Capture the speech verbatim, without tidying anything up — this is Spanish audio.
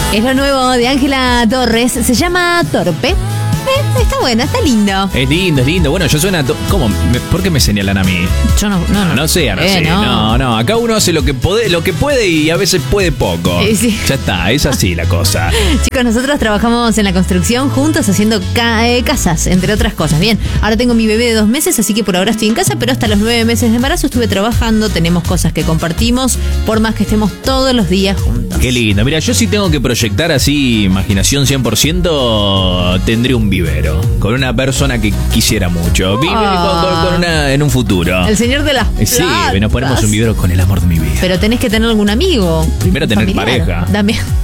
Es lo nuevo de Ángela Torres. Se llama Torpe. Eh, está bueno, está lindo. Es lindo, es lindo. Bueno, yo suena... To- ¿Cómo? Me- ¿Por qué me señalan a mí? Yo no, no, no. No sé, no Eh, sé. no. No, no. Acá uno hace lo que puede, lo que puede y a veces puede poco. Eh, sí. Ya está, es así la cosa. Chicos, nosotros trabajamos en la construcción juntos haciendo ca- eh, casas, entre otras cosas. Bien, ahora tengo mi bebé de dos meses, así que por ahora estoy en casa, pero hasta los nueve meses de embarazo estuve trabajando, tenemos cosas que compartimos, por más que estemos todos los días juntos. Qué lindo. Mira, yo sí tengo que proyectar así, imaginación cien por ciento, tendré un vivero. Con una persona que quisiera mucho. Vive Ah. con, con- con una, en un futuro. El señor de las Eh, Sí, plantas. nos ponemos un vivero con el amor de mi vida. Pero tenés que tener algún amigo. Primero tener pareja. También.